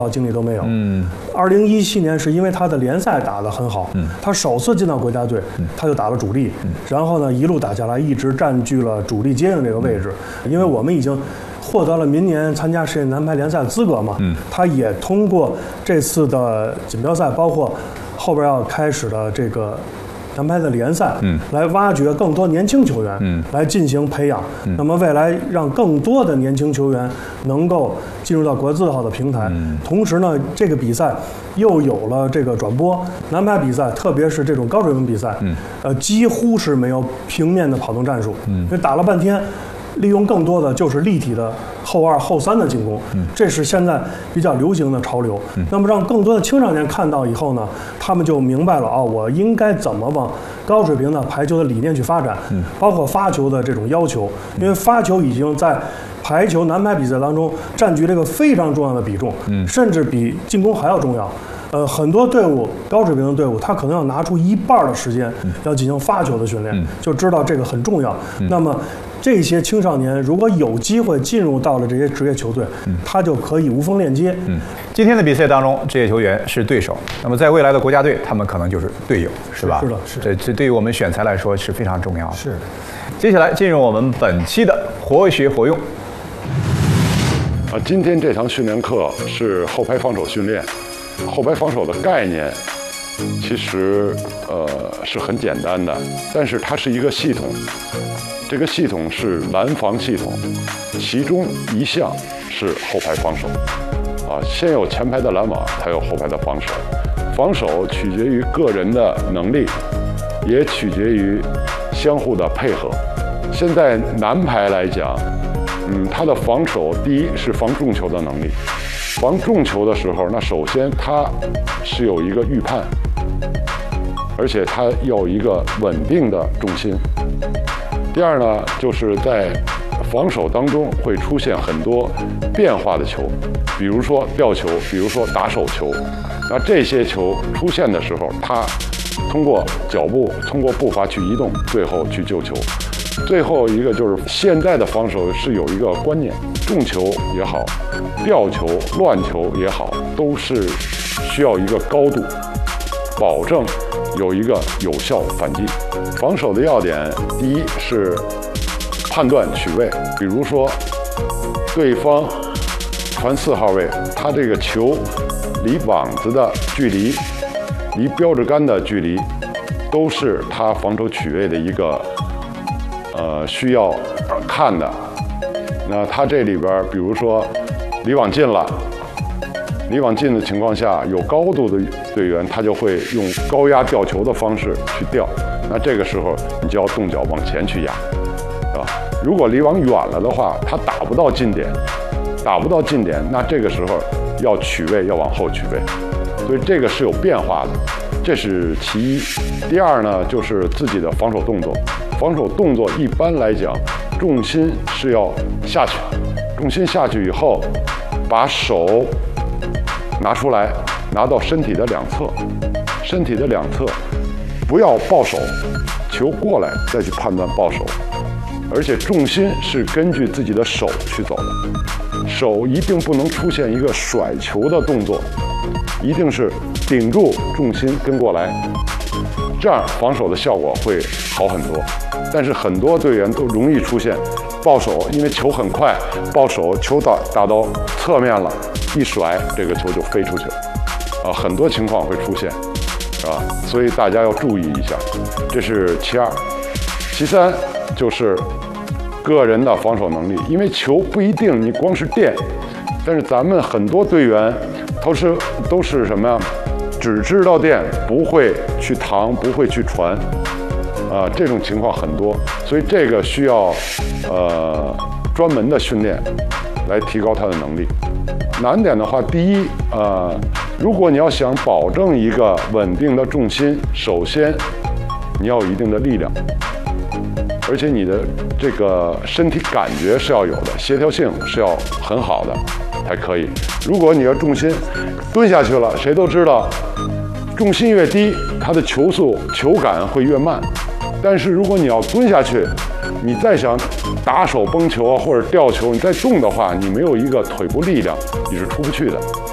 经历都没有。2017年是因为他的联赛打得很好，他首次进到国家队，他就打了主力，然后呢一路打下来，一直占据了主力接应这个位置。因为我们已经获得了明年参加世界男排联赛的资格嘛，他也通过这次的锦标赛，包括后边要开始的这个男排的联赛，来挖掘更多年轻球员，来进行培养。那么未来让更多的年轻球员能够进入到国字号的平台，同时呢，这个比赛又有了这个转播。男排比赛，特别是这种高水平比赛，几乎是没有平面的跑动战术，因为打了半天。利用更多的就是立体的后2、后3的进攻，这是现在比较流行的潮流。那么让更多的青少年看到以后呢，他们就明白了我应该怎么往高水平的排球的理念去发展，包括发球的这种要求，因为发球已经在排球男排比赛当中占据这个非常重要的比重，甚至比进攻还要重要。很多队伍高水平的队伍，他可能要拿出1半的时间要进行发球的训练，就知道这个很重要。那么这些青少年如果有机会进入到了这些职业球队，他就可以无缝链接。 今天的比赛当中，职业球员是对手，那么在未来的国家队，他们可能就是队友，是吧？ 是的，是。 这对于我们选材来说是非常重要的。 是。 接下来进入我们本期的活学活用。 今天这堂训练课是后排防守训练。后排防守的概念其实是很简单的，但是它是一个系统。这个系统是拦防系统，其中一项是后排防守。先有前排的拦网，才有后排的防守。防守取决于个人的能力，也取决于相互的配合。现在男排来讲，他的防守第一是防重球的能力。防重球的时候，那首先他是有一个预判，而且他有一个稳定的重心。第二呢，就是在防守当中会出现很多变化的球，比如说吊球，比如说打手球。那这些球出现的时候，他通过脚步、通过步伐去移动，最后去救球。最后一个就是现在的防守是有一个观念，重球也好，吊球、乱球也好，都是需要一个高度，保证有一个有效反击。防守的要点，第一是判断取位，比如说对方传4号位，他这个球离网子的距离、离标志杆的距离，都是他防守取位的一个需要看的。那他这里边，比如说离网近了，离网近的情况下，有高度的队员他就会用高压吊球的方式去吊，那这个时候你就要动脚往前去压，是吧？如果离网远了的话，他打不到近点，那这个时候要取位，要往后取位，所以这个是有变化的，这是其一。第二呢，就是自己的防守动作。防守动作一般来讲，重心是要下去，重心下去以后，把手拿出来，拿到身体的两侧，不要抱手，球过来再去判断抱手，而且重心是根据自己的手去走的，手一定不能出现一个甩球的动作，一定是顶住重心跟过来，这样防守的效果会好很多。但是很多队员都容易出现抱手，因为球很快，抱手球打到侧面了，一甩这个球就飞出去了，很多情况会出现，所以大家要注意一下，这是其二。其三就是个人的防守能力，因为球不一定你光是垫，但是咱们很多队员都是什么呀？只知道垫，不会去扛，不会去传。这种情况很多，所以这个需要专门的训练来提高他的能力。难点的话，第一，如果你要想保证一个稳定的重心，首先你要有一定的力量，而且你的这个身体感觉是要有的，协调性是要很好的才可以。如果你的重心蹲下去了，谁都知道，重心越低，它的球速、球感会越慢。但是如果你要蹲下去，你再想打手崩球或者吊球，你再动的话，你没有一个腿部力量，你是出不去的。